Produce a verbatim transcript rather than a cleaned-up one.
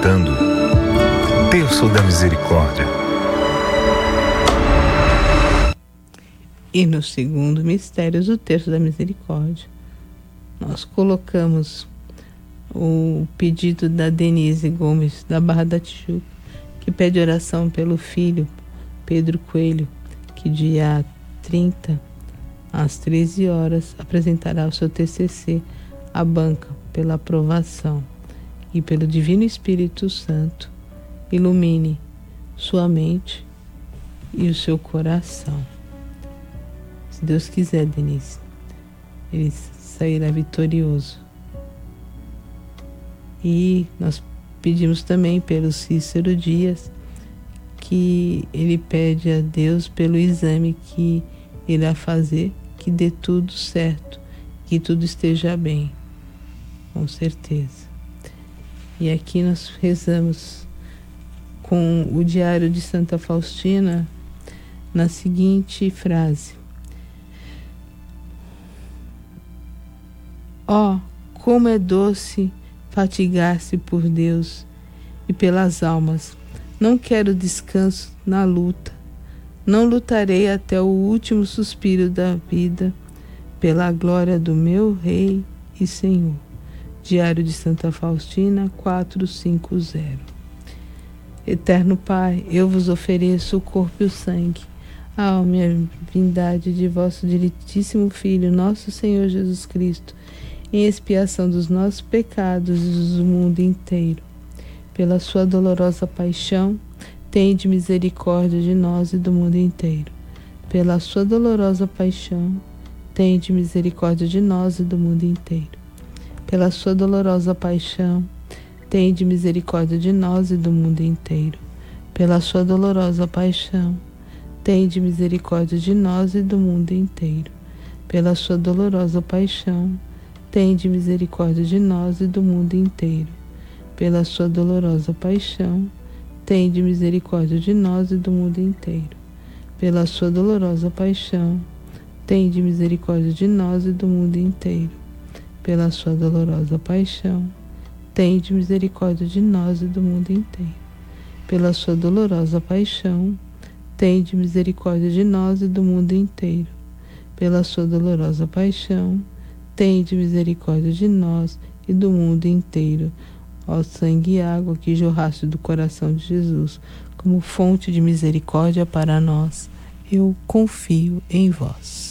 apresentando Terço da Misericórdia. E no segundo mistério, o Terço da Misericórdia, nós colocamos o pedido da Denise Gomes, da Barra da Tijuca, que pede oração pelo filho Pedro Coelho, que dia trinta, às treze horas, apresentará o seu T C C à banca pela aprovação. E pelo Divino Espírito Santo, ilumine sua mente e o seu coração. Se Deus quiser, Denise, ele sairá vitorioso. E nós pedimos também pelo Cícero Dias, que ele pede a Deus pelo exame que irá fazer, que dê tudo certo, que tudo esteja bem, com certeza. E aqui nós rezamos com o Diário de Santa Faustina na seguinte frase: ó, oh, como é doce fatigar-se por Deus e pelas almas. Não quero descanso na luta. Não lutarei até o último suspiro da vida pela glória do meu Rei e Senhor. Diário de Santa Faustina quatrocentos e cinquenta. Eterno Pai, eu vos ofereço o corpo e o sangue, a alma e a divindade de vosso diletíssimo Filho, nosso Senhor Jesus Cristo, em expiação dos nossos pecados e dos do mundo inteiro. Pela sua dolorosa paixão, tende misericórdia de nós e do mundo inteiro. Pela sua dolorosa paixão, tende misericórdia de nós e do mundo inteiro. Pela sua dolorosa paixão, tende misericórdia de nós e do mundo inteiro. Pela sua dolorosa paixão, tende misericórdia de nós e do mundo inteiro. Pela sua dolorosa paixão, tende misericórdia de nós e do mundo inteiro. Pela sua dolorosa paixão, tende misericórdia de nós e do mundo inteiro. Pela sua dolorosa paixão, tende misericórdia de nós e do mundo inteiro. Pela sua dolorosa paixão, tende misericórdia de nós e do mundo inteiro. Pela sua dolorosa paixão, tende misericórdia de nós e do mundo inteiro. Pela sua dolorosa paixão, tende misericórdia de nós e do mundo inteiro. Ó sangue e água que jorraste do coração de Jesus, como fonte de misericórdia para nós, eu confio em vós.